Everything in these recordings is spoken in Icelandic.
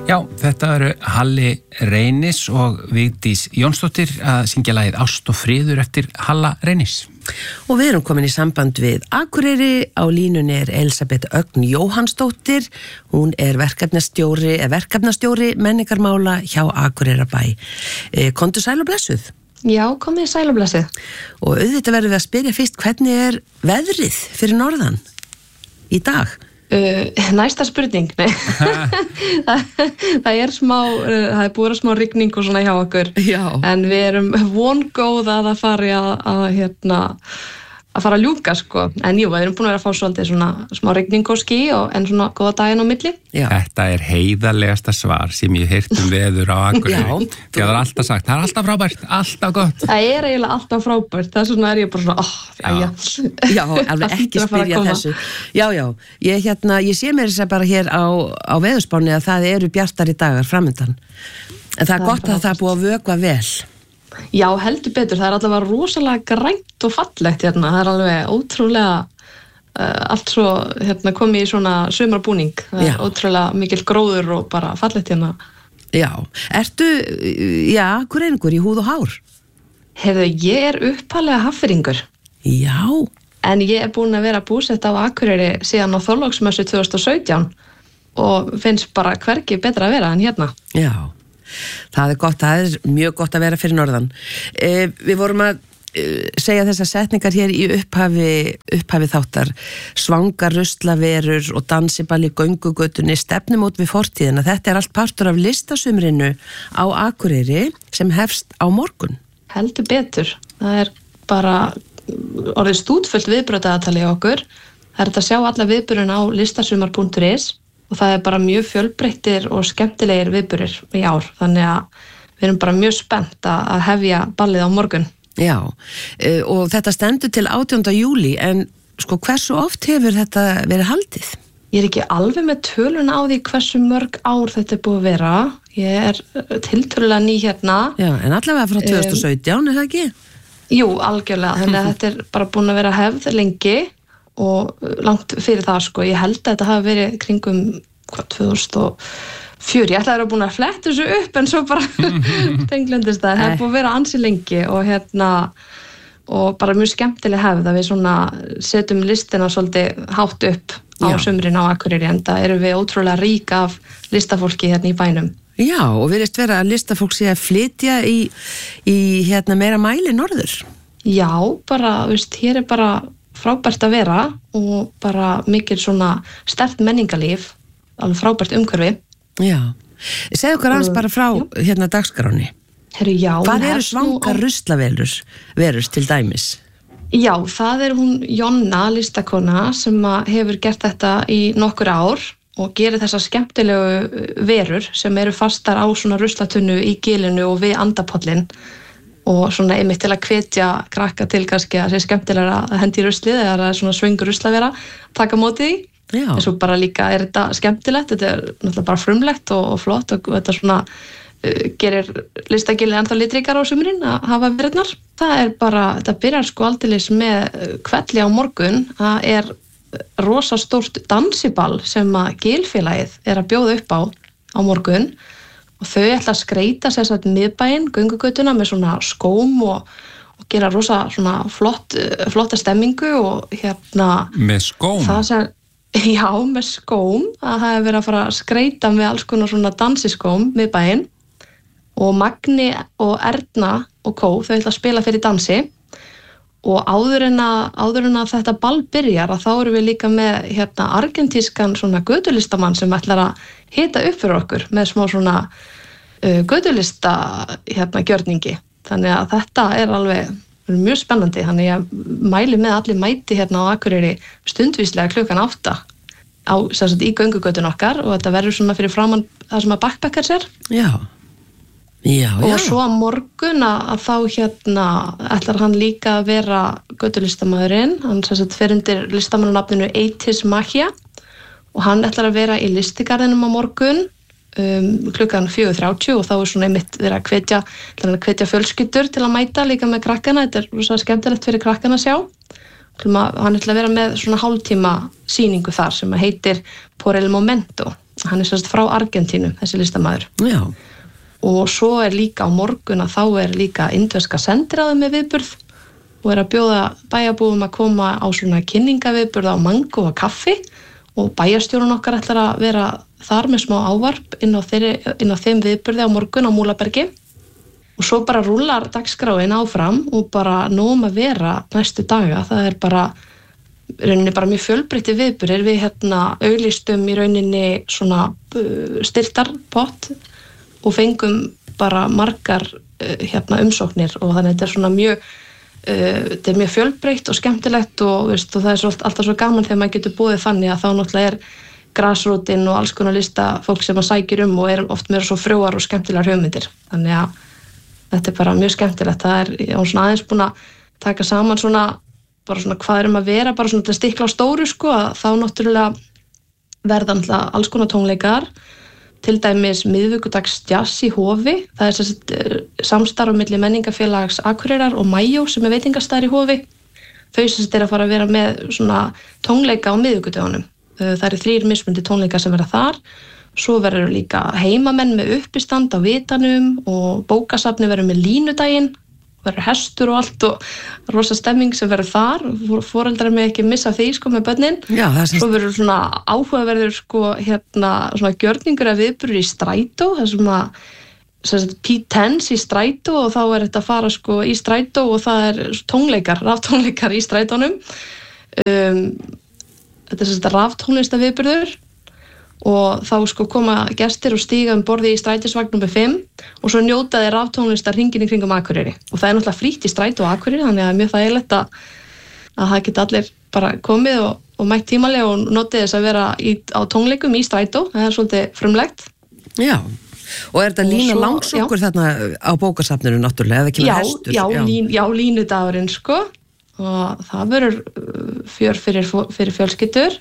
Já, þetta eru Halli Reynis og Vigdís Jónsdóttir að syngja lagið Ást og friður eftir Halla Reynis. Og við erum komin í samband við Akureyri. Á línunni Elisabeth Ögn Jóhannsdóttir. Hún verkefnastjóri menningarmála hjá Akureyrarbæ. Komdu sæl og blessuð. Já, komið sæl og blessuð. Og auðvitað verðum við að spyrja fyrst, hvernig veðrið fyrir norðan í dag? Næsta spurning, nei. það er búið að smá rigning og svona hjá okkur. Já. En við erum vongóð að það fari að fara að ljúka, sko. En jú, við erum búin að vera að fá svolítið svona smá rigning og ský en svona góða daginn á milli. Já. Þetta er heiðarlegasta svar sem ég heyrt veður á Akureyri. Það er alltaf sagt, það er alltaf frábært, alltaf gott. Það er eiginlega alltaf frábært, þess vegna er ég bara svona, Já, alveg ekki spyrja þessu. Já, ég sé mér þess að bara hér á veðurspáni að það eru bjartari dagar framundan. En það er gott að það er búið að vökva vel. Já, heldur betur, það er allavega rosalega grænt og fallegt hérna, það er alveg ótrúlega allt svo komið í svona sumarbúning, það er ótrúlega mikil gróður og bara fallegt hérna. Já, ertu, akureyringur í húð og hár? Heyrðu, ég er upphaflega Hafnfirðingur. Já. En ég er búin að vera búsett á Akureyri síðan á Þorláksmessu 2017 og finnst bara hvergi betra að vera en hérna. Já. Það er gott, það er mjög gott að vera fyrir norðan. Við vorum að segja þessar setningar hér í upphafi þáttar. Svangar ruslaverur og dansiball í göngugötunni, stefnumót við fortíðina. Þetta er allt partur af listasumrinu á Akureyri sem hefst á morgun. Heldur betur. Það er bara orðið stútfullt viðbröðaðatali okkur. Það er þetta að sjá alla viðburðina á listasumar.is og það er bara mjög fjölbreyttir og skemmtilegir viðburðir í ár. Þannig að við erum bara mjög spennt að hefja ballið á morgun. Já, og þetta stendur til 18. júlí, en sko hversu oft hefur þetta verið haldið? Ég er ekki alveg með töluna á því hversu mörg ár þetta er búið að vera. Ég er tiltölulega ný hérna. Já, en allavega frá 2017, er það ekki? Jú, algjörlega. Þannig að þetta er bara búin að vera hefð lengi og langt fyrir það, sko. Ég held að þetta hafi verið kringum 2004. Ég ætlaði að vera búin að fletta þessu upp en svo bara tenglendist það. Það er búin að vera ansi lengi og bara mjög skemmtileg hefð að við svona setjum listina svolítið hátt upp á sumrin á Akureyri, en það eru við ótrúlega rík af listafólki hérna í bænum. Já, og virðist vera að listafólk sé að flytja í meira mæli norður. Já, bara, hér er bara frábært að vera og bara mikil svona sterkt menningarlíf, alveg frábært umhverfi. Já, segðu okkur aðeins bara frá dagskráni. Herru, já. Hvað eru svangar ruslaverur til dæmis? Já, það er hún Jonna, listakona, sem hefur gert þetta í nokkur ár og gerir þessar skemmtilegu verur sem eru fastar á svona ruslatunnu í gilinu og við andapollin. Og svona einmitt til að hvetja krakka til kannski að sé skemmtilega að hendi í ruslið eða það er svona svöngur ruslavera, taka mótið í. En svo bara líka er þetta skemmtilegt, þetta er náttúrulega bara frumlegt og flott og þetta svona gerir listagilið ennþá litríkar á sumrin að hafa verðnar. Það er bara, þetta byrjar sko aldeilis með kvelli á morgun, það er rosa stórt dansiball sem að gilfélagið er að bjóða upp á morgun. Og þau ætla að skreita sér satt miðbæinn, göngugötuna með svona skóm og gera rosa svona flotta stemmingu og Með skóm? Já, með skóm. Það hefur verið að fara að skreita með alls konar svona dansiskóm miðbæinn og Magni og Erna og Kó, þau ætla að spila fyrir dansi og áður en að þetta ball byrjar að þá erum við líka með argentískan svona götulistamann sem ætlar að hita upp fyrir okkur með smá svona götulista gjörningi. Þannig að þetta er alveg mjög spennandi, þannig að ég mæli með allir mæti hérna á Akureyri stundvíslega 8:00 í göngugötun okkar og þetta verður svona fyrir framan það sem að backpackers er. Já. Og svo á morgun að þá ætlar hann líka að vera götulistamæðurinn, hann fer undir listamannanafninu 80s Magia og hann ætlar að vera í listigarðinum á morgun klukkan 4:30 og þá er svona einmitt verið að hvetja fjölskyldur til að mæta líka með krakkana, þetta er rosa skemmtilegt fyrir krakkana að sjá. Hann ætlar að vera með svona hálftíma sýningu þar sem heitir Por el Momento. hann er sérst frá Argentínu, þessi listamaður. Já. Og svo líka á morgun að þá líka indverska sendiráðið með viðburð og að bjóða bæjarbúum að koma á svona kynningaviðburð á mango og kaffi og bæjarstjórinn okkar ætlar að vera þar með smá ávarp inn á þeim viðburði á morgun á Múlabergi og svo bara rúllar dagskráin áfram og bara nóg að vera næstu daga. Það bara rauninni bara mjög fjölbreyttir viðburðir. Við auglýstum í rauninni svona styrtarpott og fengum bara margar umsóknir og þannig þetta svona þetta mjög fjölbreytt og skemmtilegt og það alltaf svo gaman þegar maður getur búið þannig að þá náttúrulega grasrótin og alls konar lista fólk sem að sækir og oft meira svo frjóar og skemmtilegar hugmyndir. Þannig að þetta bara mjög skemmtilegt. Það svona aðeins búin að taka saman svona hvað að vera bara svona til að stikla á stóru að þá náttúrulega verða náttúrulega alls konar tónleikar, til dæmis miðvikudags jazz í Hofi. Það samstarf á milli menningafélags Akureyrar og Mæjó sem veitingastaður í Hofi. Þau að fara að vera með svona tónleika á miðvikudagunum. Það 3 mismunandi tónleikar sem verða þar. Svo verður líka heimamenn með uppistand á Vitanum og bókasafni verður með línudaginn. Verður hestur og allt og rosa stemming sem verður þar. Foreldrar með ekki missa því með börnin. Já, svo verður svona áhugaverður svona gjörningur af viðburður í strætó. Það sem P10s í strætó og þá þetta að fara í strætó og það tónleikar, raftónleikar í strætónum. Þetta raftónlistaviðburður og þá koma gestir og stíga borði í strætisvagn nr. 5 og svo njóta þeir raftónlistar hringinn í kringum Akureyri og það náttúrulega frítt í strætó á Akureyri þannig að mjög þægilegt að það geta allir bara komið og mætt tímalega og notið þess að vera á tónleikum í strætó, það svolítið frumlegt. Já, og þetta Lína Langsokkur þarna á bókasafninu náttúrulega, eða kemur hestur? Já, línudagurinn og það verður fjör fyrir fjölskyldur.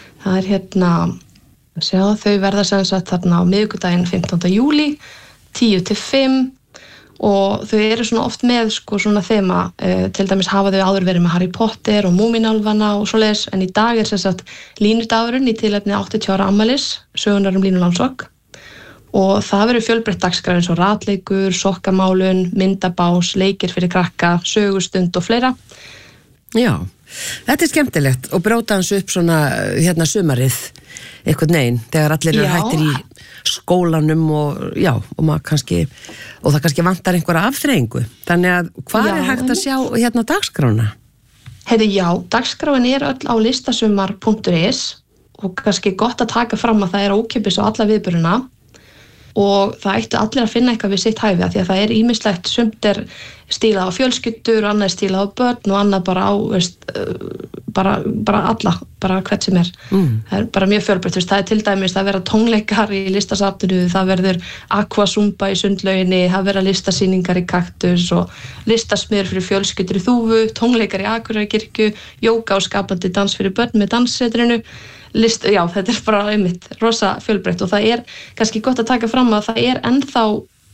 Það þau verða sem sagt þarna á miðvikudaginn 15. júlí 10-5 og þau svona oft með svona þema, til dæmis hafa þau áður verið með Harry Potter og Múmínálfana og svoleiðis, en í dag sem sagt línudagurinn í tilefni 80 ára afmælis sögunar Línu Langsokk og það verður fjölbreytt dagskrá eins og ratleikur, sokkamálun, myndabás, leikir fyrir krakka, sögustund og fleira. Já, þetta skemmtilegt og bróta hans upp svona sumarið einhvern veginn, þegar allir eru hættir í skólanum og maður kannski, og það kannski vantar einhverja afþreyingu. Þannig að hvað hægt að sjá dagskrána? Dagskráin öll á listasumar.is og kannski gott að taka fram að það ókeypis á alla viðburðina og það ættu allir að finna eitthvað við sitt hæfi því að það ýmislegt, sumt stílað á fjölskyldur, annað stílað á börn og annað bara á bara alla, bara hvert sem það bara mjög fjölbreytt, það til dæmis það verða tónleikar í listasafninu, það verður aquasumba í Sundlauginni, það verða listasýningar í Kaktus og listasmiður fyrir fjölskyldur í Þúfu, tónleikar í Akureyrarkirkju, jóga og skapandi dans fyrir börn með danssetrinu. Þetta bara einmitt rosa fjölbreytt og það kannski gott að taka fram að það ennþá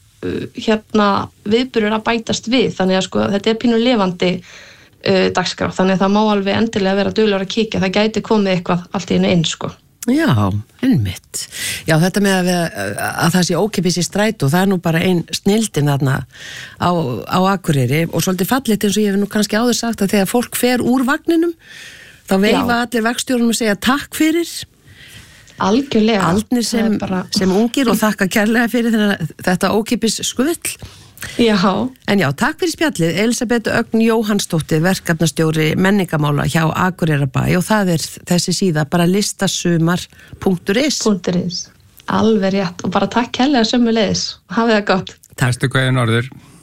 viðburður að bætast við, þannig að þetta pínu lifandi dagskrá, þannig að það má alveg endilega vera duglegur að kíkja, það gæti komið eitthvað allt í einu inn Já, einmitt. Já, þetta með að það sé ókeypis í strætó, það nú bara ein snildin þarna á Akureyri og svolítið fallit eins og ég hef nú kannski áður sagt að þegar fólk fer úr vagninum þá veifa allir vagnstjórunum og segja takk fyrir. Algjörlega. Aldnir sem ungir og þakka kærlega fyrir þetta ókeypis skull. Já. En takk fyrir spjallið. Elisabeth Ögn Jóhannsdóttir, verkefnastjóri menningamála hjá Akureyrarbæ og það þessi síða bara listasumar.is. Alveg rétt og bara takk kærlega sömuleiðis. Hafið það gott. Takk Guðjón Norður.